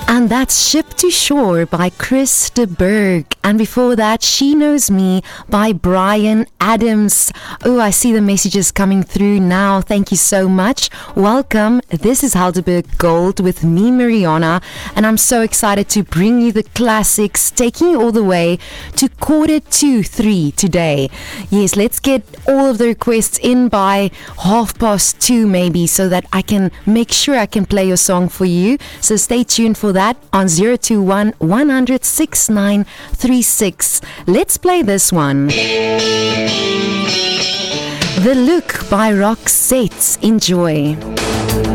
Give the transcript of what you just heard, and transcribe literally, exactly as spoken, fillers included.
And that's Ship to Shore by Chris de Burgh. And before that, She Knows Me by Brian Adams. Oh, I see the messages coming through now. Thank you so much. Welcome. This is Helderberg Gold with me, Mariana. And I'm so excited to bring you the classics, taking you all the way to quarter to three today. Yes, let's get all of the requests in by half past two maybe, so that I can make sure I can play your song for you. So stay tuned for that on zero two one, one hundred, sixty-nine thirty-six. Let's play this one. The Look by Roxette. Enjoy.